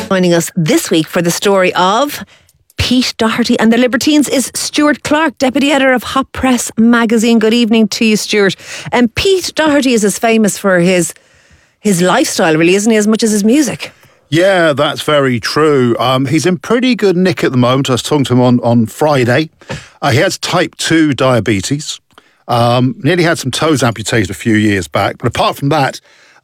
Joining us this week for the story of Pete Doherty and the Libertines is Stuart Clark, Deputy Editor of Hot Press magazine. Good evening to you, Stuart. And Pete Doherty is as famous for his lifestyle, really, isn't he, as much as his music? Yeah, that's very true. He's in pretty good nick at the moment. I was talking to him on Friday. He has type 2 diabetes. Nearly had some toes amputated a few years back. But apart from that,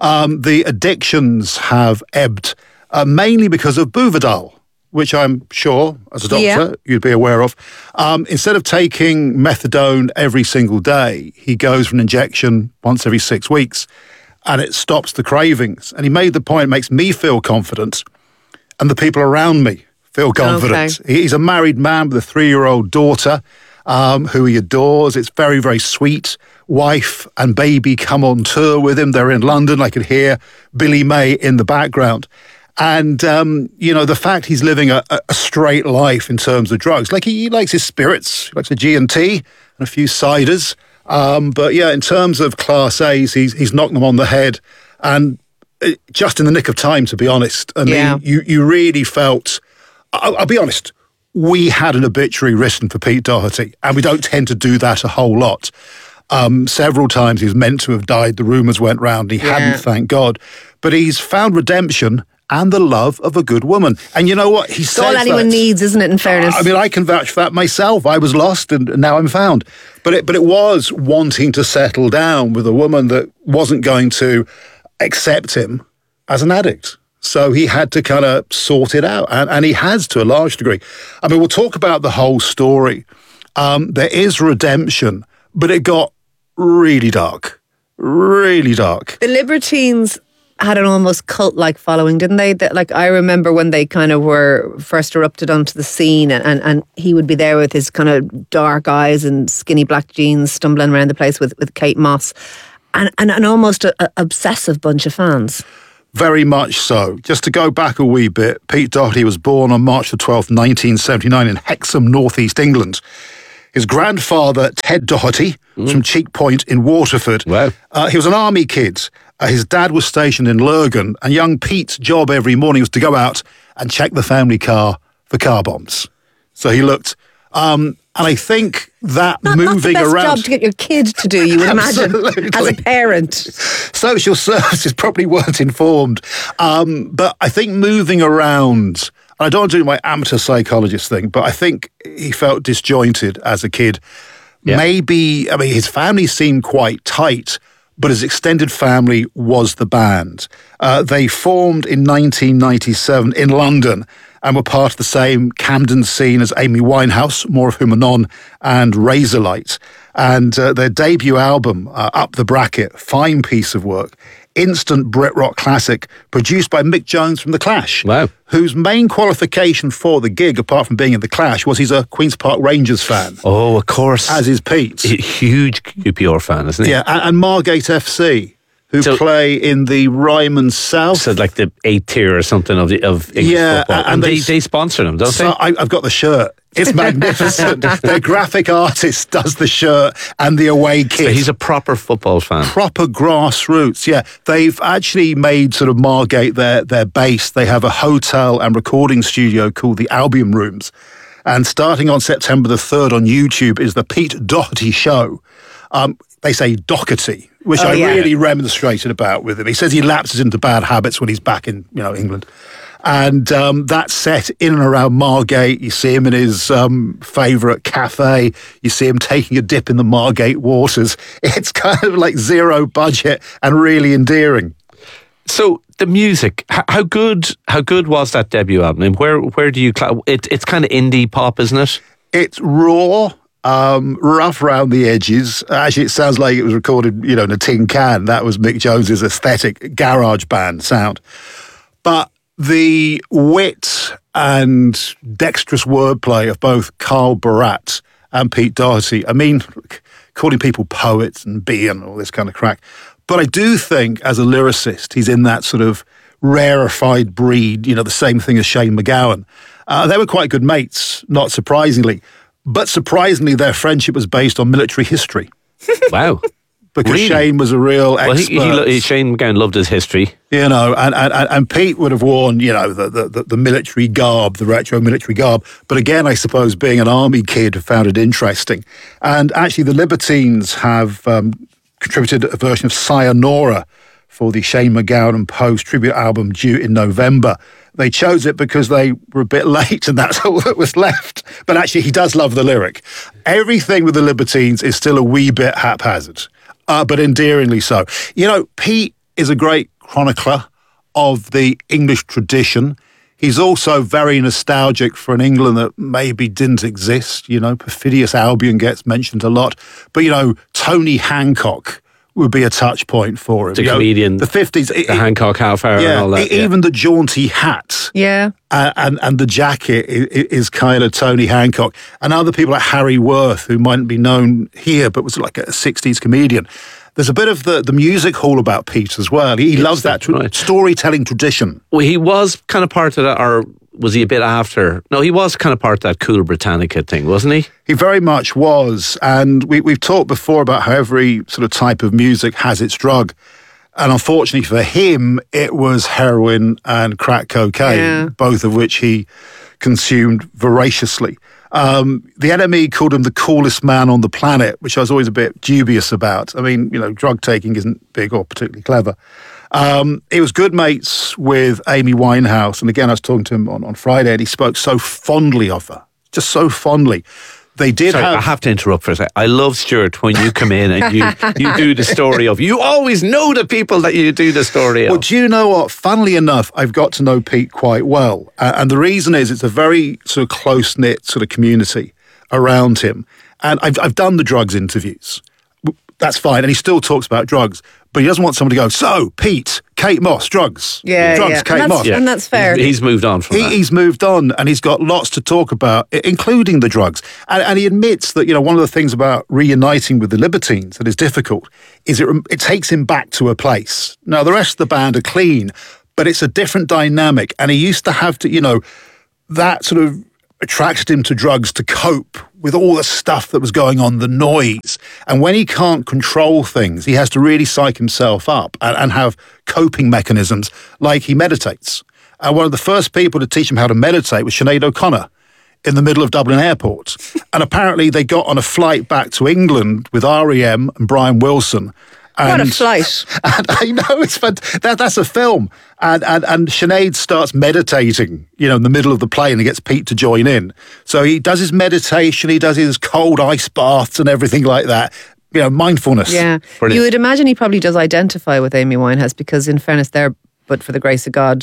the addictions have ebbed, mainly because of Buvidal, which I'm sure, as a doctor, you'd be aware of. Instead of taking methadone every single day, he goes for an injection once every 6 weeks, and it stops the cravings. And he made the point, it makes me feel confident, and the people around me feel confident. Okay. He's a married man with a 3-year-old daughter who he adores. It's very, very sweet. Wife and baby come on tour with him. They're in London. I could hear Billy May in the background. And, the fact he's living a straight life in terms of drugs, like he likes his spirits, he likes a G&T and a few ciders. But yeah, in terms of Class A's, he's knocked them on the head, and just in the nick of time, to be honest. I mean, you really felt, I'll be honest, we had an obituary written for Pete Doherty, and we don't tend to do that a whole lot. Several times he was meant to have died. The rumours went round. He hadn't, thank God. But he's found redemption and the love of a good woman. And you know what? He says all anyone needs, isn't it, in fairness? I mean, I can vouch for that myself. I was lost and now I'm found. But it was wanting to settle down with a woman that wasn't going to accept him as an addict. So he had to kind of sort it out. And he has, to a large degree. I mean, we'll talk about the whole story. There is redemption, but it got really dark. Really dark. The Libertines had an almost cult-like following, didn't they? Like, I remember when they kind of were first erupted onto the scene, and he would be there with his kind of dark eyes and skinny black jeans, stumbling around the place with Kate Moss, and almost an obsessive bunch of fans. Very much so. Just to go back a wee bit, Pete Doherty was born on March the 12th, 1979 in Hexham, North East England. His grandfather, Ted Doherty, was from Cheek Point in Waterford. Wow. He was an army kid. His dad was stationed in Lurgan, and young Pete's job every morning was to go out and check the family car for car bombs. So he looked, and I think that moving not the best around, job to get your kid to do, you would imagine, as a parent. Social services probably weren't informed. But I think moving around, I don't want to do my amateur psychologist thing, but I think he felt disjointed as a kid. Yeah. Maybe, I mean, his family seemed quite tight, but his extended family was the band. They formed in 1997 in London and were part of the same Camden scene as Amy Winehouse, more of whom anon, and Razorlight. And their debut album, Up the Bracket, fine piece of work, instant Brit rock classic, produced by Mick Jones from The Clash. Wow. Whose main qualification for the gig, apart from being in The Clash, was he's a Queen's Park Rangers fan. Oh, of course. As is Pete. Huge QPR fan, isn't he? Yeah, and Margate FC, who play in the Ryman South. So like the 8th tier or something of English football. And they sponsor them, don't they? I've got the shirt. It's magnificent. Their graphic artist does the shirt and the away kit. So he's a proper football fan. Proper grassroots, yeah. They've actually made sort of Margate their base. They have a hotel and recording studio called the Albion Rooms. And starting on September the 3rd on YouTube is the Pete Doherty Show. They say Doherty, which I really remonstrated about with him. He says he lapses into bad habits when he's back in England. And that's set in and around Margate. You see him in his favourite cafe. You see him taking a dip in the Margate waters. It's kind of like zero budget and really endearing. So the music, how good was that debut album? And where do you? It's kind of indie pop, isn't it? It's raw. Rough around the edges. Actually, it sounds like it was recorded, in a tin can. That was Mick Jones's aesthetic garage band sound. But the wit and dexterous wordplay of both Carl Barat and Pete Doherty, I mean, calling people poets and and all this kind of crack. But I do think, as a lyricist, he's in that sort of rarefied breed, the same thing as Shane MacGowan. They were quite good mates, not surprisingly. But surprisingly, their friendship was based on military history. Wow. because Really? Shane was a real Well, expert. Shane McGowan loved his history. You know, and Pete would have worn, you know, the military garb, the retro military garb. But again, I suppose being an army kid found it interesting. And actually, the Libertines have contributed a version of Sayonara for the Shane McGowan and Post tribute album due in November. They chose it because they were a bit late and that's all that was left. But actually, he does love the lyric. Everything with the Libertines is still a wee bit haphazard, but endearingly so. You know, Pete is a great chronicler of the English tradition. He's also very nostalgic for an England that maybe didn't exist. You know, Perfidious Albion gets mentioned a lot. But, you know, Tony Hancock would be a touch point for him. The comedian, the 50s. The Hancock half hour and all that. Even the jaunty hat. Yeah. And the jacket is kind of Tony Hancock. And other people like Harry Worth, who mightn't be known here, but was like a 60s comedian. There's a bit of the music hall about Pete as well. He loves that storytelling tradition. Well, he was kind of part of that, or was he a bit after? No, he was kind of part of that Cool Britannica thing, wasn't he? He very much was. And we've talked before about how every sort of type of music has its drug. And unfortunately for him, it was heroin and crack cocaine, both of which he consumed voraciously. The NME called him the coolest man on the planet, which I was always a bit dubious about. I mean, you know, drug taking isn't big or particularly clever. He was good mates with Amy Winehouse. And again, I was talking to him on Friday and he spoke so fondly of her, just so fondly. They did Sorry, I have to interrupt for a second. I love, Stuart, when you come in and you do the story of. You always know the people that you do the story of. Well, do you know what? Funnily enough, I've got to know Pete quite well. And the reason is it's a very sort of close-knit sort of community around him. And I've done the drugs interviews. That's fine. And he still talks about drugs. But he doesn't want someone to go, so, Pete, Kate Moss, drugs. Yeah, drugs, yeah. Kate Moss. And that's fair. He's moved on from that. He's moved on and he's got lots to talk about, including the drugs. And he admits that, you know, one of the things about reuniting with the Libertines that is difficult is it takes him back to a place. Now, the rest of the band are clean, but it's a different dynamic. And he used to have to, you know, that sort of attracted him to drugs to cope with all the stuff that was going on, the noise. And when he can't control things, he has to really psych himself up and have coping mechanisms like he meditates. And one of the first people to teach him how to meditate was Sinead O'Connor in the middle of Dublin Airport. And apparently they got on a flight back to England with R.E.M. and Brian Wilson. What a flight. And I know, that's a film. And Sinead starts meditating, you know, in the middle of the plane and gets Pete to join in. So he does his meditation, he does his cold ice baths and everything like that. You know, mindfulness. Yeah. Brilliant. You would imagine he probably does identify with Amy Winehouse because in fairness there, but for the grace of God,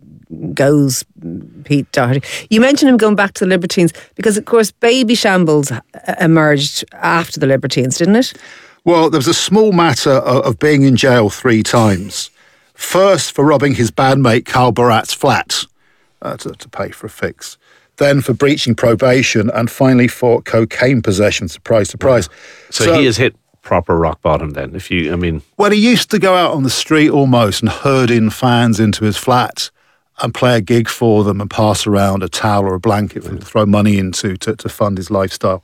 goes Pete Doherty. You mentioned him going back to the Libertines because, of course, Baby Shambles emerged after the Libertines, didn't it? Well, there was a small matter of being in jail 3 times. First, for robbing his bandmate Carl Barat's flat to pay for a fix. Then for breaching probation, and finally for cocaine possession. Surprise, surprise. So he has hit proper rock bottom then. Well, he used to go out on the street almost and herd in fans into his flat and play a gig for them and pass around a towel or a blanket for them to throw money into to fund his lifestyle.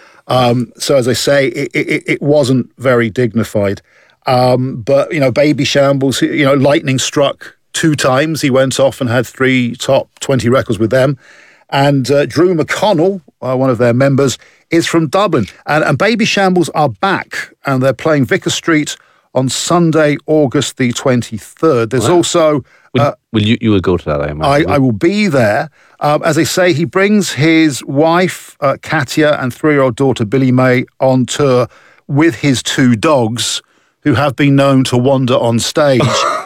So as I say, it wasn't very dignified. But, you know, Baby Shambles, you know, lightning struck 2 times. He went off and had 3 top 20 records with them. And Drew McConnell, one of their members, is from Dublin. And Baby Shambles are back and they're playing Vicar Street on Sunday, August the 23rd. There's also... You will go to that, I imagine. I will be there. As I say, he brings his wife, Katia, and 3-year-old daughter, Billy May, on tour with his 2 dogs, who have been known to wander on stage.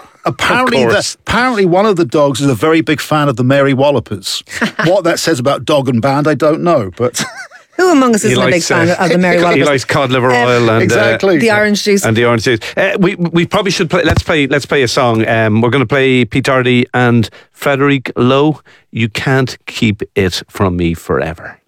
Apparently, one of the dogs is a very big fan of the Mary Wallopers. What that says about dog and band, I don't know, but... Who among us isn't a big fan of the Mary Wallopers? He likes cod liver oil and exactly. The orange juice. And the orange juice. We probably should play. Let's play a song. We're going to play Pete Doherty and Frederick Lowe. You Can't Keep It From Me Forever.